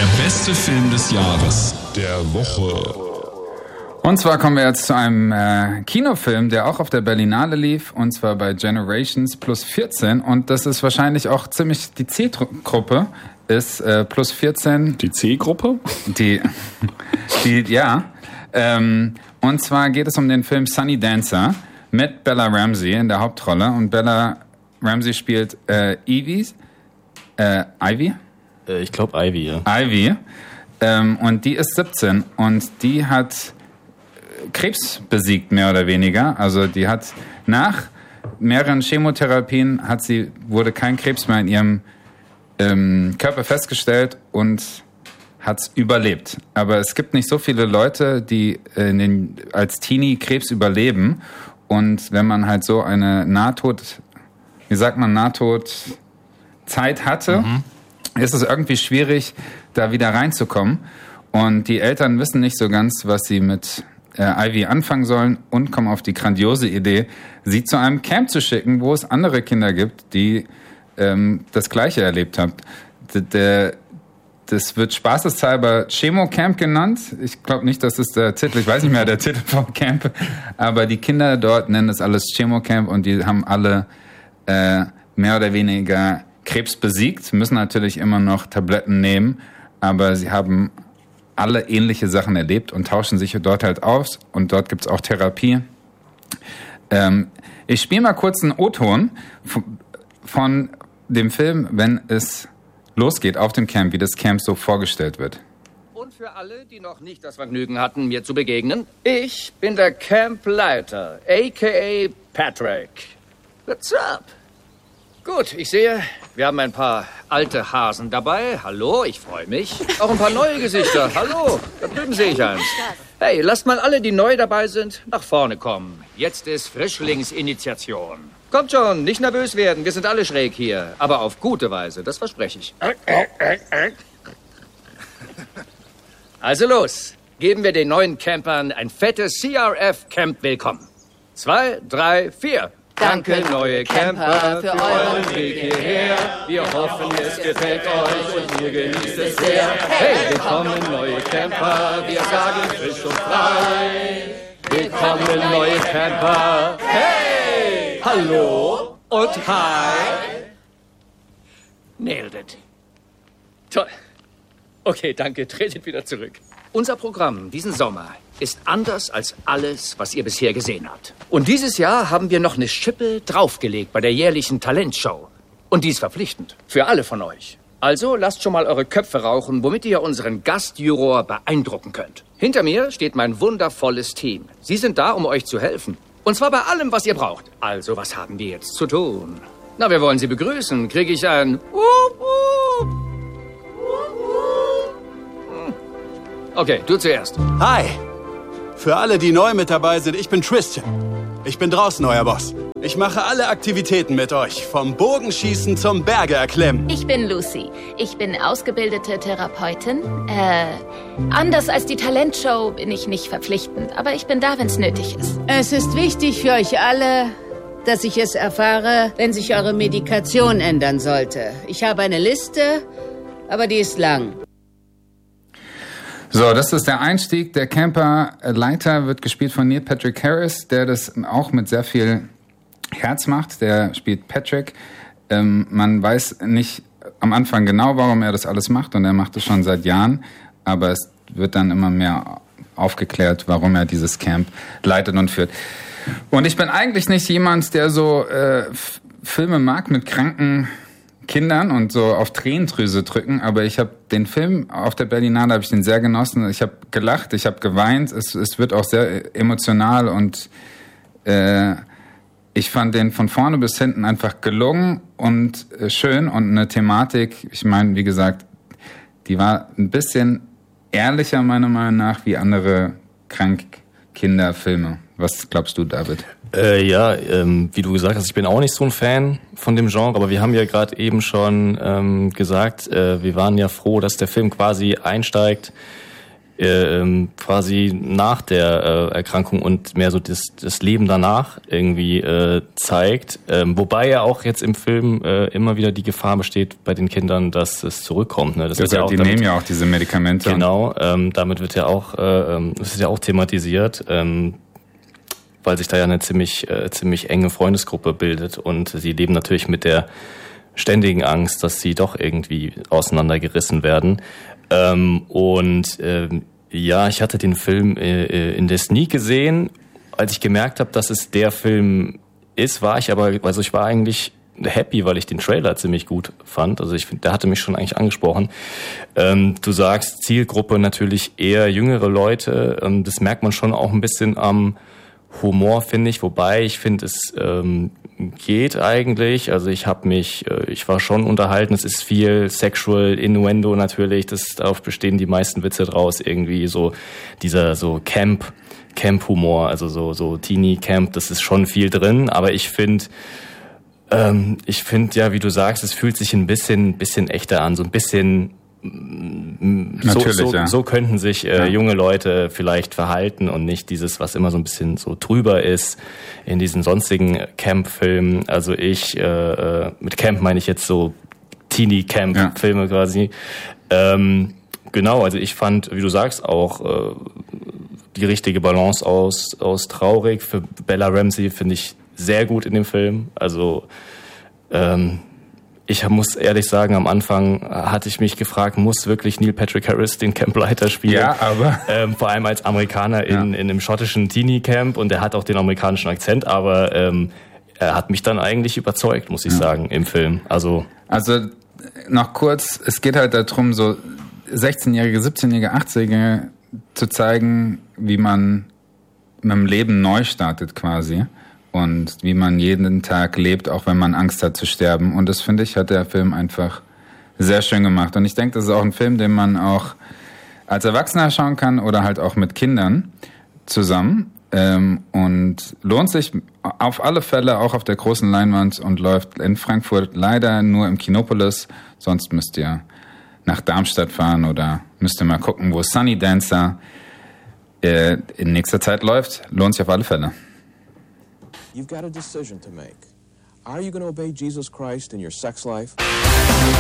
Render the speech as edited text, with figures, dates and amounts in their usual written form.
Der beste Film des Jahres. Der Woche. Und zwar kommen wir jetzt zu einem Kinofilm, der auch auf der Berlinale lief, und zwar bei Generations plus 14. Und das ist wahrscheinlich auch ziemlich die C-Gruppe, ist plus 14. Die C-Gruppe? Ja. Und zwar geht es um den Film Sunny Dancer mit Bella Ramsey in der Hauptrolle. Und Bella Ramsey spielt Ivy? Ich glaube Ivy, ja. Ivy. Und die ist 17 und die hat Krebs besiegt, mehr oder weniger. Also die hat nach mehreren Chemotherapien wurde kein Krebs mehr in ihrem Körper festgestellt und hat's überlebt. Aber es gibt nicht so viele Leute, die als Teenie Krebs überleben. Und wenn man halt so eine Nahtodzeit hatte, ist es irgendwie schwierig, da wieder reinzukommen. Und die Eltern wissen nicht so ganz, was sie mit Ivy anfangen sollen und kommen auf die grandiose Idee, sie zu einem Camp zu schicken, wo es andere Kinder gibt, die das Gleiche erlebt haben. Das wird spaßeshalber Chemo-Camp genannt. Ich glaube nicht, das ist der Titel. Ich weiß nicht mehr der Titel vom Camp. Aber die Kinder dort nennen das alles Chemo-Camp und die haben alle mehr oder weniger Krebs besiegt, müssen natürlich immer noch Tabletten nehmen, aber sie haben alle ähnliche Sachen erlebt und tauschen sich dort halt aus und dort gibt's auch Therapie. Ich spiele mal kurz einen O-Ton von dem Film, wenn es losgeht auf dem Camp, wie das Camp so vorgestellt wird. Und für alle, die noch nicht das Vergnügen hatten, mir zu begegnen, ich bin der Campleiter, a.k.a. Patrick. What's up? Gut, ich sehe, wir haben ein paar alte Hasen dabei. Hallo, ich freue mich. Auch ein paar neue Gesichter. Hallo, da drüben sehe ich eins. Hey, lasst mal alle, die neu dabei sind, nach vorne kommen. Jetzt ist Frischlingsinitiation. Kommt schon, nicht nervös werden, wir sind alle schräg hier. Aber auf gute Weise, das verspreche ich. Also los, geben wir den neuen Campern ein fettes CRF-Camp-Willkommen. 2, 3, 4. Danke, neue Camper, für euren Weg hierher. Wir hoffen, es gefällt euch und ihr genießt es sehr. Hey, willkommen, neue Camper, wir sagen frisch und frei. Willkommen, neue Camper. Hey, hallo und hi. Nailed it. Toll. Okay, danke, tretet wieder zurück. Unser Programm diesen Sommer ist anders als alles, was ihr bisher gesehen habt. Und dieses Jahr haben wir noch eine Schippe draufgelegt bei der jährlichen Talentshow. Und die ist verpflichtend. Für alle von euch. Also lasst schon mal eure Köpfe rauchen, womit ihr unseren Gastjuror beeindrucken könnt. Hinter mir steht mein wundervolles Team. Sie sind da, um euch zu helfen. Und zwar bei allem, was ihr braucht. Also, was haben wir jetzt zu tun? Na, wir wollen Sie begrüßen. Kriege ich ein Wup, Wup. Okay, du zuerst. Hi. Für alle, die neu mit dabei sind, ich bin Tristan. Ich bin draußen euer Boss. Ich mache alle Aktivitäten mit euch, vom Bogenschießen zum Berge erklimmen. Ich bin Lucy. Ich bin ausgebildete Therapeutin. Anders als die Talentshow bin ich nicht verpflichtend, aber ich bin da, wenn es nötig ist. Es ist wichtig für euch alle, dass ich es erfahre, wenn sich eure Medikation ändern sollte. Ich habe eine Liste, aber die ist lang. So, das ist der Einstieg. Der Camperleiter wird gespielt von Neil Patrick Harris, der das auch mit sehr viel Herz macht. Der spielt Patrick. Man weiß nicht am Anfang genau, warum er das alles macht, und er macht es schon seit Jahren, aber es wird dann immer mehr aufgeklärt, warum er dieses Camp leitet und führt. Und ich bin eigentlich nicht jemand, der so Filme mag mit kranken Kindern und so auf Tränendrüse drücken, aber ich habe den Film auf der Berlinale, habe ich den sehr genossen. Ich habe gelacht, ich habe geweint, es wird auch sehr emotional und ich fand den von vorne bis hinten einfach gelungen und schön und eine Thematik, ich meine, wie gesagt, die war ein bisschen ehrlicher meiner Meinung nach wie andere Krankkinderfilme. Was glaubst du, David? Wie du gesagt hast, ich bin auch nicht so ein Fan von dem Genre, aber wir haben ja gerade eben schon gesagt, wir waren ja froh, dass der Film quasi einsteigt quasi nach der Erkrankung und mehr so das Leben danach irgendwie zeigt. Wobei ja auch jetzt im Film immer wieder die Gefahr besteht bei den Kindern, dass es zurückkommt. Ne? Das wird ja auch die nehmen ja auch diese Medikamente. Genau, damit wird ja auch, das ist ja auch thematisiert, weil sich da ja eine ziemlich enge Freundesgruppe bildet und sie leben natürlich mit der ständigen Angst, dass sie doch irgendwie auseinandergerissen werden. Ja, ich hatte den Film in der Sneak gesehen. Als ich gemerkt habe, dass es der Film ist, ich war eigentlich happy, weil ich den Trailer ziemlich gut fand. Also ich finde, der hatte mich schon eigentlich angesprochen. Du sagst, Zielgruppe natürlich eher jüngere Leute. Das merkt man schon auch ein bisschen am Humor, finde ich. Wobei ich finde, es geht eigentlich. Also ich war schon unterhalten. Es ist viel Sexual Innuendo natürlich. Darauf bestehen die meisten Witze draus. Irgendwie so dieser so Camp-Humor, also so Teenie-Camp. Das ist schon viel drin. Aber ich finde, ja, wie du sagst, es fühlt sich ein bisschen echter an. So ein bisschen so könnten sich junge Leute vielleicht verhalten und nicht dieses, was immer so ein bisschen so drüber ist in diesen sonstigen Camp-Filmen. Also mit Camp meine ich jetzt so Teenie-Camp-Filme quasi. Genau, also ich fand, wie du sagst, auch die richtige Balance aus traurig. Für Bella Ramsey finde ich sehr gut in dem Film. Also ich muss ehrlich sagen, am Anfang hatte ich mich gefragt, muss wirklich Neil Patrick Harris den Campleiter spielen? Ja, aber vor allem als Amerikaner in einem schottischen Teenie-Camp und er hat auch den amerikanischen Akzent, aber er hat mich dann eigentlich überzeugt, muss ich sagen, im Film. Also noch kurz, es geht halt darum, so 16-Jährige, 17-Jährige, 18-Jährige zu zeigen, wie man mit dem Leben neu startet quasi. Und wie man jeden Tag lebt, auch wenn man Angst hat zu sterben. Und das, finde ich, hat der Film einfach sehr schön gemacht. Und ich denke, das ist auch ein Film, den man auch als Erwachsener schauen kann oder halt auch mit Kindern zusammen. Und lohnt sich auf alle Fälle auch auf der großen Leinwand und läuft in Frankfurt leider nur im Kinopolis. Sonst müsst ihr nach Darmstadt fahren oder müsst ihr mal gucken, wo Sunny Dancer in nächster Zeit läuft. Lohnt sich auf alle Fälle. You've got a decision to make. Are you going to obey Jesus Christ in your sex life?